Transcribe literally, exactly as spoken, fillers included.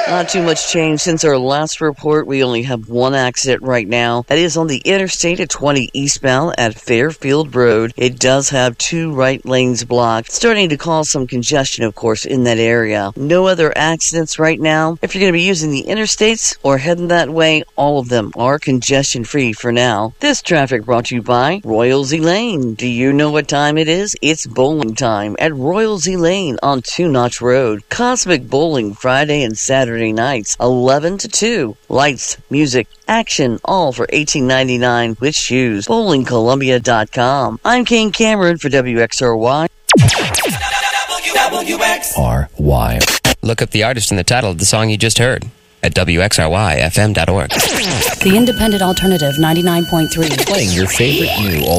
Not too much change since our last report. We only have one accident right now. That is on the interstate at twenty eastbound at Fairfield Road. It does have two right lanes blocked, starting to cause some congestion, of course, in that area. No other accidents right now. If you're going to be using the interstates or heading that way, all of them are congestion-free for now. This traffic brought to you by Royalsy Lane. Do you know what time it is? It's bowling time at Royalsy Lane on Two Notch Road. Cosmic Bowling Friday and Saturday nights, eleven to two. Lights, music, action, all for eighteen ninety-nine with shoes. bowling columbia dot com. I'm Kane Cameron for W X R Y. W X R Y. Look up the artist and the title of the song you just heard at W X R Y F M dot org. The Independent Alternative ninety-nine point three. Playing your favorite new